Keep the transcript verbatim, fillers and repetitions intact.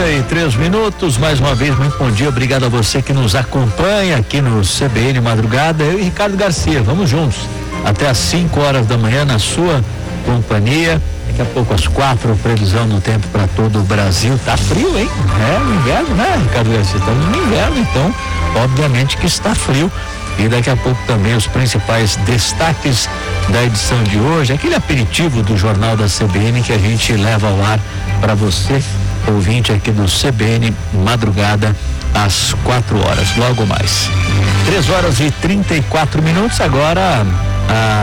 e três minutos, mais uma vez, muito bom dia, obrigado a você que nos acompanha aqui no C B N Madrugada, eu e Ricardo Garcia, vamos juntos, até às cinco horas da manhã na sua companhia, daqui a pouco às quatro, previsão do tempo para todo o Brasil, tá frio, hein? É, no inverno, né, Ricardo Garcia, estamos no inverno, então, obviamente que está frio. E daqui a pouco também os principais destaques da edição de hoje, aquele aperitivo do Jornal da C B N que a gente leva ao ar para você, ouvinte aqui do C B N Madrugada, às quatro horas, logo mais. Três horas e trinta e quatro minutos, agora a